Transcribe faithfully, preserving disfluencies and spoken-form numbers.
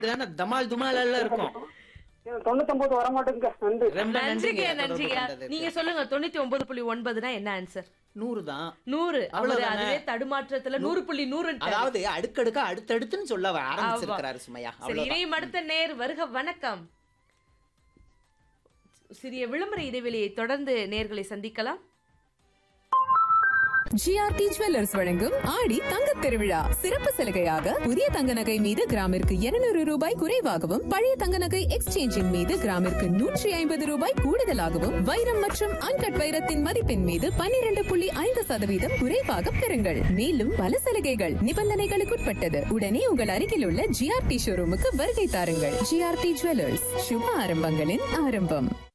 இதுதானே தமால் துமால் எல்லாம் இருக்கும். தொண்ணூத்தி ஒன்பது வர மாட்டேங்க. நன்றி. ரொம்ப நன்றிங்க நன்றிங்க நன்றிங்க. நீங்க சொல்லுங்க தொண்ணூத்தி ஒன்பது புள்ளி ஒன்பதுனா என்ன ஆன்சர்? நூறு தான். நூறு. அவரு அவ்வளவுதானே. அதுவே தடுமாற்றத்துல நூறு புள்ளி நூறு. அதாவது அடுக்கடுக்க அடுத்தடுத்துன்னு சொல்ல ஆரம்பிச்சிருக்கிறாரு சுமையா. சரி, இணையும் அடுத்த நேர் வருக. வணக்கம். சிறிய விளம்பர இடைவெளியை தொடர்ந்து நேர்களை சந்திக்கலாம். ஜிஆர்டி ஜுவல்லர்ஸ் வழங்கும் ஆடி தங்கத் திருவிழா சிறப்பு சலுகையாக புதிய தங்க நகை மீது கிராமிற்கு இருநூறு ரூபாய் குறைவாகவும், பழைய தங்க நகை எக்ஸ்சேஞ்சின் மீது கிராமிற்கு நூற்றி ஐம்பது ரூபாய் கூடுதலாகவும், வைரம் மற்றும் அன்கட் வைரத்தின் மதிப்பின் மீது பன்னிரண்டு புள்ளி ஐந்து சதவீதம் குறைவாக பெறுங்கள். மேலும் பல சலுகைகள் நிபந்தனைகளுக்குட்பட்டது. உடனே உங்கள் அருகில் உள்ள ஜிஆர்டி ஷோரூமுக்கு வருகை தாருங்கள். ஜிஆர்டி ஜுவல்லர்ஸ், சுப ஆரம்பங்களின் ஆரம்பம்.